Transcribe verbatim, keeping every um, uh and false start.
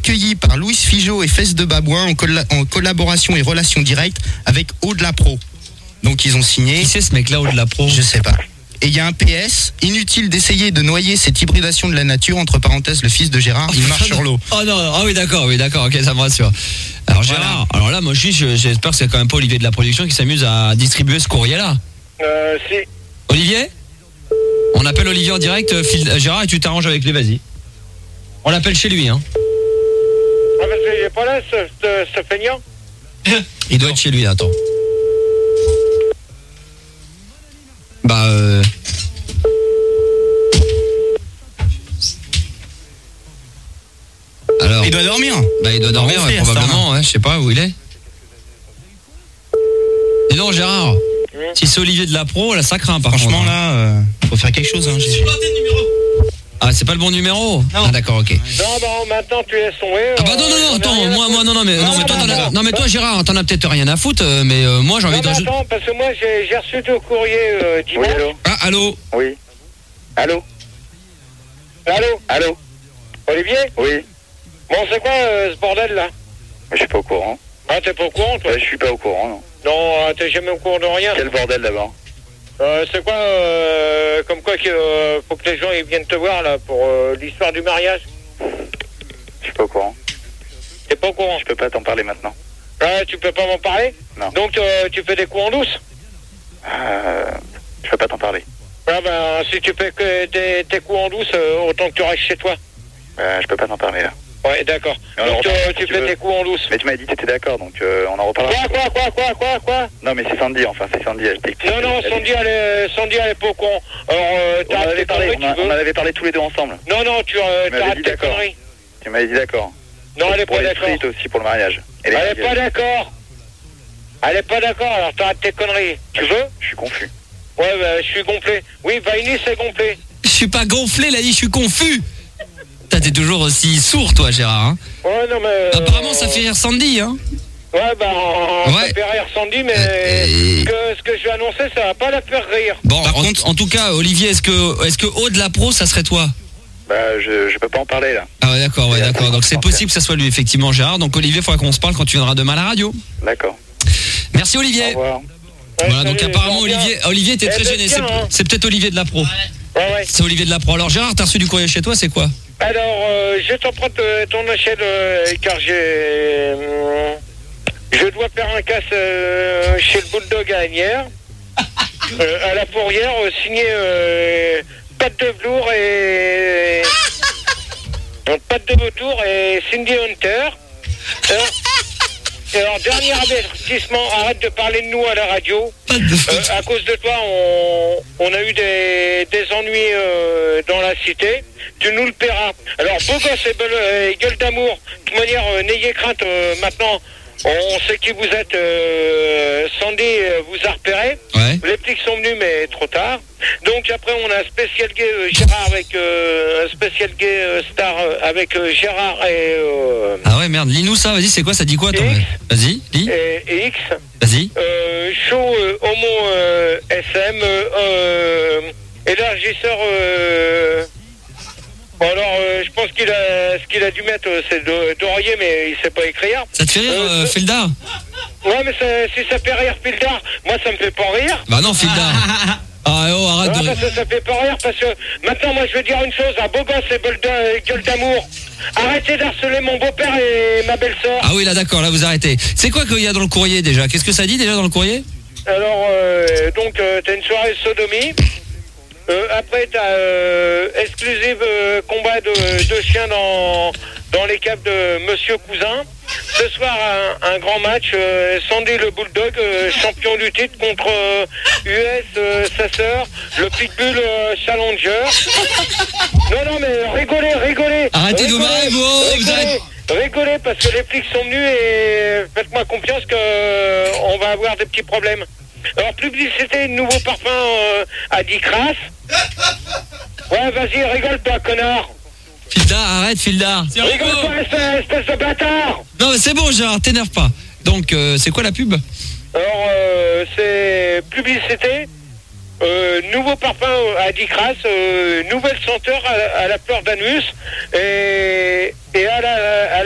recueilli par Louis Figeaud et Fesse de Babouin en, colla- en collaboration et relation directe avec Aude Lapro. Donc ils ont signé. Qui c'est ce mec-là, Aude Lapro ? Je sais pas. Et il y a un P S, inutile d'essayer de noyer cette hybridation de la nature, entre parenthèses le fils de Gérard, il marche sur l'eau. Oh non, ah oui d'accord, oui d'accord, ok, ça me rassure. Alors Gérard, voilà. Alors là moi je suis, j'espère que c'est quand même pas Olivier de la production qui s'amuse à distribuer ce courrier-là. Euh, si. Olivier ? On appelle Olivier en direct, Phil, euh, Gérard, et tu t'arranges avec lui, vas-y. On l'appelle chez lui, hein. Ah, parce qu'il est pas là, ce, ce, ce feignant. Il doit être chez lui, là, attends. Bah, euh... Alors... Il doit dormir. Bah, il doit dormir, ouais, probablement, ouais, je sais pas où il est. Et non, Gérard, mmh. si c'est Olivier de la Pro, là, ça craint, par Franchement, contre. là, euh, faut faire quelque chose, hein. J'ai planté le numéro. Ah, c'est pas le bon numéro ? Non. Ah, d'accord, ok. Non, bon, maintenant tu laisses tomber. Ah bah non, non, non, attends, moi, moi, non, non, mais, non, mais toi, t'en as, non, mais toi, Gérard, t'en as peut-être rien à foutre, mais euh, moi, j'ai envie non, de mais rajouter. attends, parce que moi, j'ai, j'ai reçu ton courrier euh, dimanche. Oui, allô. Ah, allô ? Oui. Allô. Allô. Allô. Olivier. Oui. Bon, c'est quoi euh, ce bordel là? Je suis pas au courant. Ah, t'es pas au courant, toi? Ouais, je suis pas au courant, non. Non, euh, t'es jamais au courant de rien. Quel bordel d'abord? Euh, c'est quoi, euh, comme quoi qu'il euh, faut que les gens ils viennent te voir là pour euh, l'histoire du mariage? Je suis pas au courant. T'es pas au courant? Je peux pas t'en parler maintenant. Ah, tu peux pas m'en parler? Non. Donc euh, tu fais des coups en douce? Euh, je peux pas t'en parler. Ah ben, si tu fais que des, tes coups en douce, euh, autant que tu restes chez toi. Euh, je peux pas t'en parler là. Ouais, d'accord. Et on en Donc reparle, euh, si tu tu fais veux. tes coups en douce. Mais tu m'as dit que t'étais d'accord, donc euh, on en reparlera. Quoi, quoi, quoi, quoi, quoi, quoi? Non, mais c'est Sandy, enfin, c'est Sandy. Elle t'explique. Non, non, Elle- Sandy, elle est, Sandy, elle est pas au courant. Alors, euh, On en t'arrêtes avait tes parlé, conneries, on, a- tu on en veux? avait parlé tous les deux ensemble. Non, non, tu euh, Tu m'avais t'arrêtes dit tes d'accord. conneries. Tu m'avais dit d'accord. Non, elle est Pour pas les d'accord. frites aussi pour le mariage. Et les Elle est mariages. pas d'accord. Elle est pas d'accord, alors t'arrêtes tes conneries. Tu veux? Je suis confus. Ouais, bah, je suis gonflé. Oui, Vaini, c'est gonflé. Je suis pas gonflé, là, dit, je suis confus. T'as t'es toujours aussi sourd, toi, Gérard. Hein. Ouais, non, mais... euh, Apparemment, ça fait rire Sandy, hein. Ouais, bah, Ouais. ça fait rire Sandy, mais Euh, ce, que, ce que je vais annoncer, ça va pas la faire rire. Bon, Par en, contre- en tout cas, Olivier, est-ce que, est-ce que Aude la Pro, ça serait toi ? Bah, je, je peux pas en parler là. Ah ouais, d'accord, ouais, Et d'accord. attends, Donc c'est attends, possible que ça soit lui, effectivement, Gérard. Donc Olivier, il faudra qu'on se parle quand tu viendras demain à la radio. D'accord. Merci Au Olivier. revoir. Ouais, Voilà, salut, donc apparemment les gens Olivier, Olivier était Eh très ben, gêné. tiens, C'est, hein. c'est peut-être Olivier de la Pro. bien. Ouais, ouais. C'est Olivier de la Pro. Alors Gérard, t'as reçu du courrier chez toi, c'est quoi ? Alors, euh, je t'emprunte euh, ton échelle, euh, car j'ai... euh, je dois faire un casse euh, chez le Bulldog à Agnières, euh, à la Fourrière, euh, signé euh, Pâte de velours et... Donc, Pâte de vautour et Cindy Hunter. Alors, alors, dernier avertissement, arrête de parler de nous à la radio. Euh, à cause de toi, on, on a eu des, des ennuis euh, dans la cité. Tu nous le paieras. Alors, beau gosse et, belle, euh, et gueule d'amour. De toute manière, euh, n'ayez crainte. Euh, maintenant, on sait qui vous êtes. Euh, Sandy euh, vous a repéré. Ouais. Les flics sont venus, mais trop tard. Donc après, on a un spécial gay euh, Gérard avec euh, un spécial gay euh, star euh, avec euh, Gérard et, euh, Ah ouais, merde, lis-nous ça, vas-y, c'est quoi, ça dit quoi, toi ? X. Vas-y, lis, et, et X. vas-y. Euh, show euh, homo euh, S M euh, euh, élargisseur euh, bon alors euh, je pense qu'il a ce qu'il a dû mettre euh, c'est de- d'oreiller mais il sait pas écrire. Ça te fait rire, Euh, euh, Feldar ? Ouais mais ça- si ça fait rire Pildar, moi ça me fait pas rire. Bah non, Feldar. Ah oh, arrête Ouais, de... parce que ça fait pas rire parce que maintenant moi je veux dire une chose à beau gosse et gueule d'a- gueule d'amour. Arrêtez d'harceler mon beau-père et ma belle-sœur. Ah oui, là, d'accord, là, vous arrêtez. C'est quoi qu'il y a dans le courrier, déjà ? Qu'est-ce que ça dit, déjà, dans le courrier ? Alors, euh, donc, euh, t'as une soirée sodomie. Euh, après, t'as euh, exclusive euh, combat de, de chiens dans, dans les caves de Monsieur Cousin. Ce soir, un, un grand match. Euh, Sandy le Bulldog, euh, champion du titre contre euh, U S, euh, sa sœur, le Pitbull euh, Challenger. Non, non, mais rigolez, rigolez. Arrêtez de vous Rigolez, marrer, vous, oh, vous rigolez, arrêtez. rigolez, parce que les flics sont venus et faites-moi confiance que euh, on va avoir des petits problèmes. Alors, publicité, nouveau parfum euh, à dix crasses. Ouais, vas-y, rigole pas, connard. Fildar, arrête, Fildar. Rigole pas, espèce, espèce de bâtard. Non, mais c'est bon, Gérard, t'énerve pas. Donc, euh, c'est quoi la pub ? Alors, euh, c'est publicité, euh, nouveau parfum à dix crasses, euh, nouvelle senteur à, à la fleur d'anus et, et à la... À la